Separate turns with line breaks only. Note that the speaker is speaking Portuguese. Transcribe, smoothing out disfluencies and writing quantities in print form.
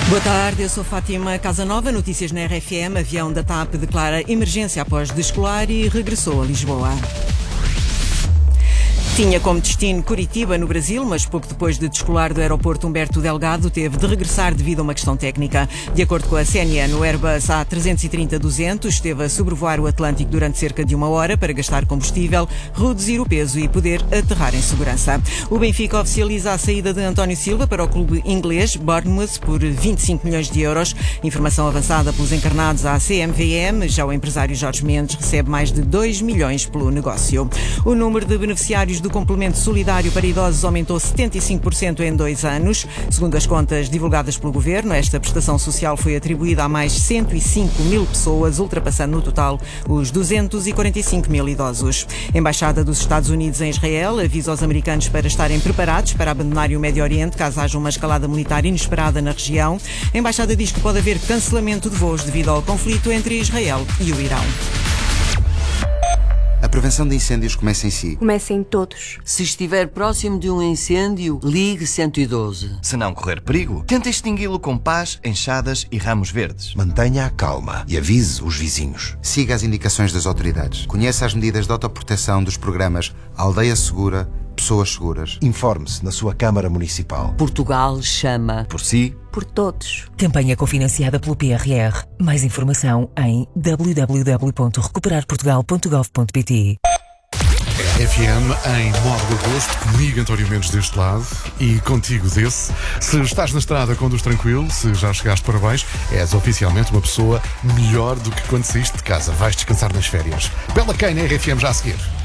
Boa tarde, eu sou Fátima Casanova, notícias na RFM. Avião da TAP declara emergência após descolar e regressou a Lisboa. Tinha como destino Curitiba, no Brasil, mas pouco depois de descolar do aeroporto Humberto Delgado, teve de regressar devido a uma questão técnica. De acordo com a CNN, o Airbus A330-200 esteve a sobrevoar o Atlântico durante cerca de 1 hora para gastar combustível, reduzir o peso e poder aterrar em segurança. O Benfica oficializa a saída de António Silva para o clube inglês Bournemouth por 25 milhões de euros. Informação avançada pelos encarnados à CMVM. Já o empresário Jorge Mendes recebe mais de 2 milhões pelo negócio. O número de beneficiários do complemento solidário para idosos aumentou 75% em 2 anos. Segundo as contas divulgadas pelo Governo, esta prestação social foi atribuída a mais 105 mil pessoas, ultrapassando no total os 245 mil idosos. A Embaixada dos Estados Unidos em Israel avisa aos americanos para estarem preparados para abandonarem o Médio Oriente caso haja uma escalada militar inesperada na região. A Embaixada diz que pode haver cancelamento de voos devido ao conflito entre Israel e o Irão.
A prevenção de incêndios começa em si.
Começa em todos.
Se estiver próximo de um incêndio, ligue 112.
Se não correr perigo, tente extingui-lo com pás, enxadas e ramos verdes.
Mantenha a calma e avise os vizinhos.
Siga as indicações das autoridades. Conheça as medidas de autoproteção dos programas Aldeia Segura, Pessoas Seguras.
Informe-se na sua Câmara Municipal.
Portugal chama.
Por si,
Por todos.
Campanha cofinanciada pelo PRR. Mais informação em www.recuperarportugal.gov.pt.
FM em 9 de agosto, comigo António Mendes deste lado e contigo desse. Se estás na estrada, conduz tranquilo. Se já chegaste, parabéns. És oficialmente uma pessoa melhor do que quando saíste de casa. Vais descansar nas férias. Bela Quem na RFM já a seguir.